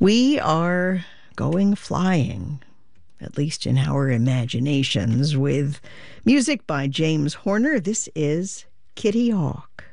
We are going flying, at least in our imaginations, with music by James Horner. This is Kitty Hawk.